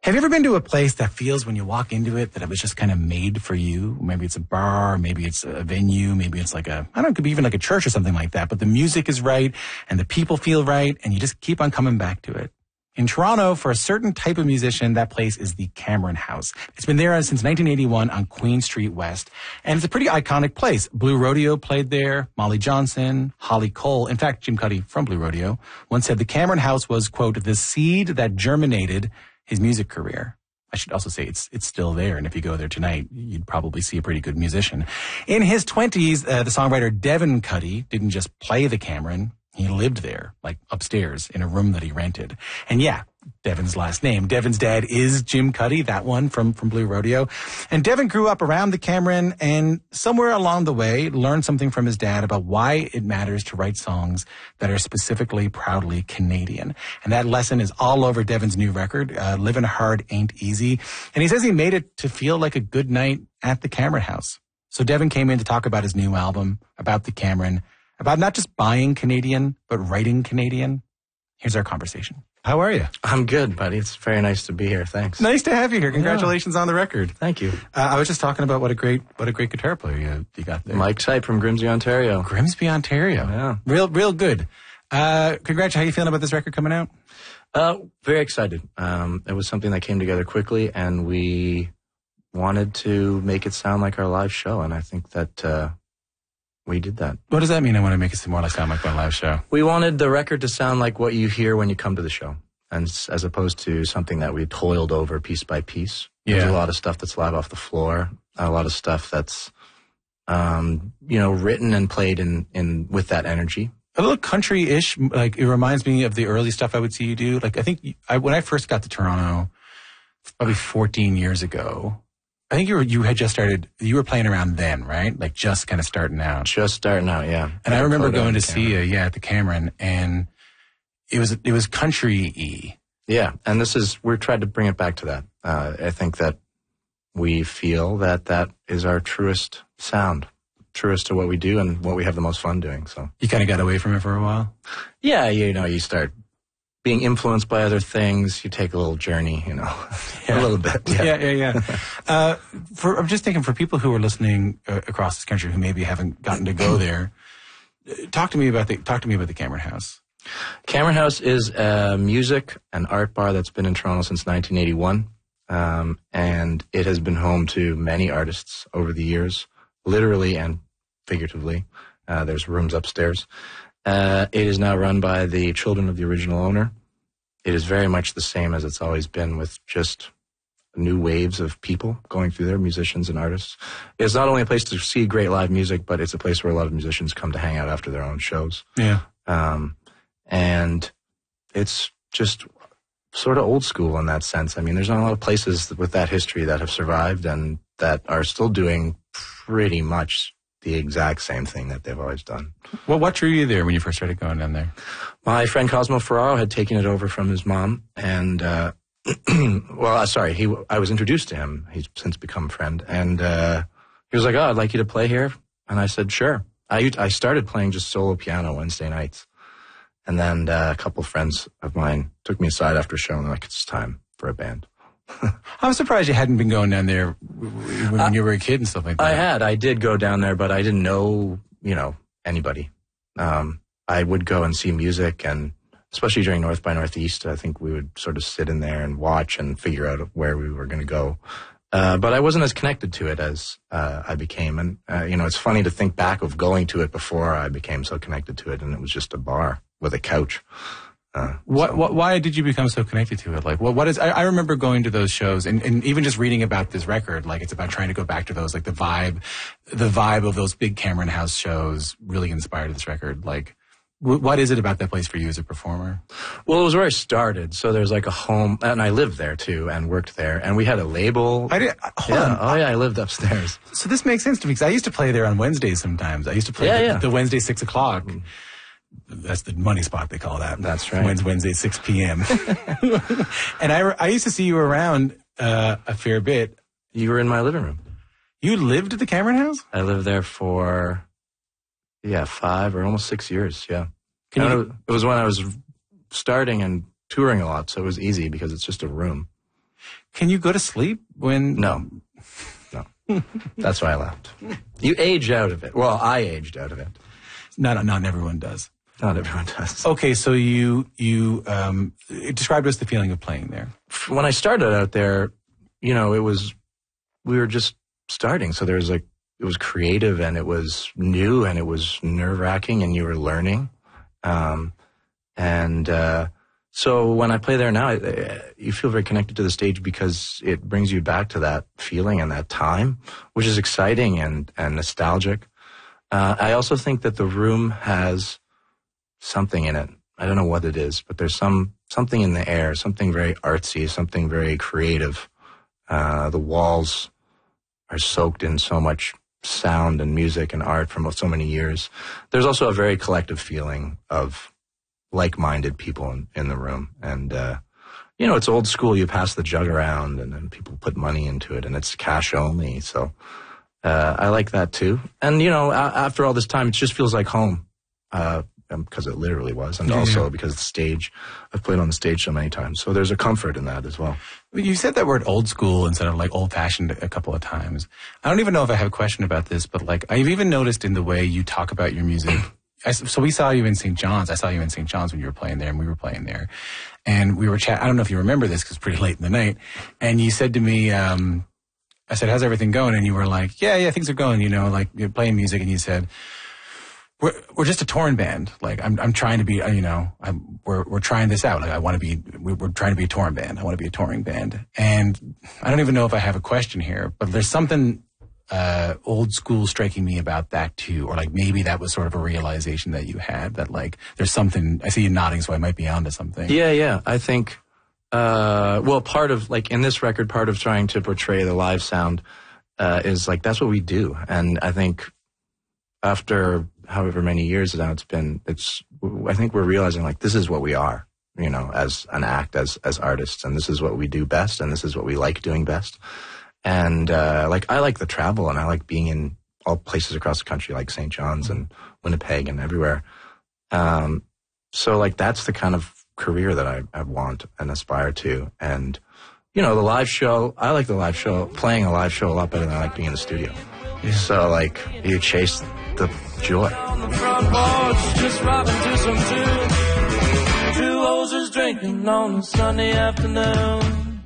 Have you ever been to a place that feels when you walk into it that it was just kind of made for you? Maybe it's a bar, maybe it's a venue, maybe it's like it could be even like a church or something like that. But the music is right and the people feel right and you just keep on coming back to it. In Toronto, for a certain type of musician, that place is the Cameron House. It's been there since 1981 on Queen Street West, and it's a pretty iconic place. Blue Rodeo played there, Molly Johnson, Holly Cole. In fact, Jim Cuddy from Blue Rodeo once said the Cameron House was, quote, the seed that germinated his music career. I should also say it's still there, and if you go there tonight, you'd probably see a pretty good musician. In his 20s, the songwriter Devin Cuddy didn't just play the Cameron. He lived there, like upstairs in a room that he rented. And yeah, Devin's last name. Devin's dad is Jim Cuddy, that one from Blue Rodeo. And Devin grew up around the Cameron and somewhere along the way learned something from his dad about why it matters to write songs that are specifically proudly Canadian. And that lesson is all over Devin's new record, Living Hard Ain't Easy. And he says he made it to feel like a good night at the Cameron House. So Devin came in to talk about his new album, about the Cameron, about not just buying Canadian, but writing Canadian. Here's our conversation. How are you? I'm good, buddy. It's very nice to be here. Thanks. Nice to have you here. Congratulations on the record. Thank you. I was just talking about what a great guitar player you got there. Mike Type from Grimsby, Ontario. Grimsby, Ontario. Yeah. Real good. Congrats. How are you feeling about this record coming out? Very excited. It was something that came together quickly, and we wanted to make it sound like our live show, and I think that we did that. What does that mean? I want to make it more like sound like my live show. We wanted the record to sound like what you hear when you come to the show, and as opposed to something that we toiled over piece by piece. There's a lot of stuff that's live off the floor, a lot of stuff that's written and played in with that energy. A little country-ish. Like, it reminds me of the early stuff I would see you do. Like, I think when I first got to Toronto, probably 14 years ago, I think you had just started, you were playing around then, right? Like, just kind of starting out. Just starting out, yeah. And I remember going to see you, at the Cameron, and it was country-y. Yeah, and we're trying to bring it back to that. I think that we feel that is our truest sound, truest to what we do and what we have the most fun doing, so. You kind of got away from it for a while? Yeah, you start being influenced by other things, you take a little journey, a little bit. Yeah. I'm just thinking, for people who are listening across this country who maybe haven't gotten to go there, talk to me about the Cameron House. Cameron House is a music and art bar that's been in Toronto since 1981, and it has been home to many artists over the years, literally and figuratively. There's rooms upstairs. It is now run by the children of the original owner. It is very much the same as it's always been, with just new waves of people going through there, musicians and artists. It's not only a place to see great live music, but it's a place where a lot of musicians come to hang out after their own shows. Yeah. And it's just sort of old school in that sense. I mean, there's not a lot of places with that history that have survived and that are still doing pretty much the exact same thing that they've always done. Well, what drew you there when you first started going down there? My friend Cosmo Ferraro had taken it over from his mom, and I was introduced to him. He's since become a friend, and he was like, "Oh, I'd like you to play here," and I said, "Sure." I started playing just solo piano Wednesday nights, and then a couple of friends of mine took me aside after a show, and they're like, "It's time for a band." I'm surprised you hadn't been going down there when you were a kid and stuff like that. I did go down there, but I didn't know, anybody. I would go and see music, and especially during North by Northeast, I think we would sort of sit in there and watch and figure out where we were going to go. But I wasn't as connected to it as I became. And, it's funny to think back of going to it before I became so connected to it, and it was just a bar with a couch. Why did you become so connected to it? Like, what is? I remember going to those shows and even just reading about this record. Like, it's about trying to go back to those, like the vibe of those big Cameron House shows really inspired this record. Like, what is it about that place for you as a performer? Well, it was where I started. So there's like a home, and I lived there too, and worked there, and we had a label. I lived upstairs. So this makes sense to me because I used to play there on Wednesdays sometimes. I used to play the Wednesday 6 o'clock. That's the money spot, they call that. That's right. Wednesday, 6 p.m. And I used to see you around a fair bit. You were in my living room. You lived at the Cameron House? I lived there for, 5 or almost 6 years, yeah. It was when I was starting and touring a lot, so it was easy because it's just a room. Can you go to sleep when? No. That's why I left. You age out of it. Well, I aged out of it. Not everyone does. Not everyone does. Okay, so you described to us the feeling of playing there. When I started out there, we were just starting. So it was creative and it was new and it was nerve-wracking and you were learning. So when I play there now, you feel very connected to the stage because it brings you back to that feeling and that time, which is exciting and nostalgic. I also think that the room has something in it. I don't know what it is, but there's something in the air, something very artsy, something very creative. The walls are soaked in so much sound and music and art from so many years. There's also a very collective feeling of like-minded people in the room. And, it's old school. You pass the jug around and then people put money into it and it's cash only. So I like that too. And, after all this time, it just feels like home. Because it literally was, and also because the stage, I've played on the stage so many times, so there's a comfort in that as well. You said that word old school instead of like old-fashioned a couple of times. I don't even know if I have a question about this, but like I've even noticed in the way you talk about your music. So we saw you in St. John's. I saw you in St. John's when you were playing there, and we were playing there, and we were chatting. I don't know if you remember this because it's pretty late in the night, and you said to me, I said, "How's everything going?" And you were like, "Yeah, things are going." Like you're playing music, and you said, We're just a touring band. Like I'm trying to be, we're trying this out. Like we're trying to be a touring band. I want to be a touring band. And I don't even know if I have a question here, but there's something, old school striking me about that too. Or like maybe that was sort of a realization that you had that like there's something, I see you nodding, so I might be onto something. Yeah. I think, part of like in this record, part of trying to portray the live sound, is like, that's what we do. And I think after however many years now I think we're realizing like this is what we are, as an act, as artists, and this is what we do best, and this is what we like doing best. And I like the travel, and I like being in all places across the country, like St. John's and Winnipeg and everywhere. So like that's the kind of career that I want and aspire to. And the live show, I like the live show, playing a live show a lot better than I like being in the studio. Yeah. So like you chase the joy. On the front porch, just rocking to some tune. Two hoses drinking on a Sunday afternoon.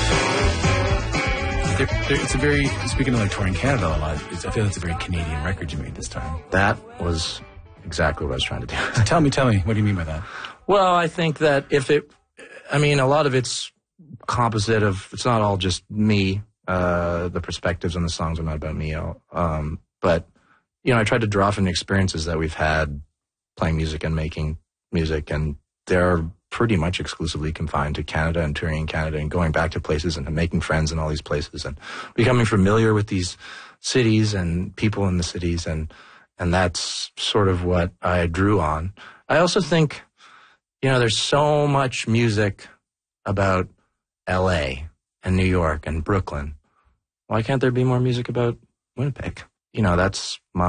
It's a very, speaking of like touring Canada a lot, I feel it's a very Canadian record you made this time. That was exactly what I was trying to do. So tell me, what do you mean by that? Well, I think that a lot of it's composite of, it's not all just me. The perspectives on the songs are not about me. But I tried to draw from the experiences that we've had playing music and making music, and they're pretty much exclusively confined to Canada and touring in Canada and going back to places and making friends in all these places and becoming familiar with these cities and people in the cities, and that's sort of what I drew on. I also think, there's so much music about LA and New York and Brooklyn. Why can't there be more music about Winnipeg? That's my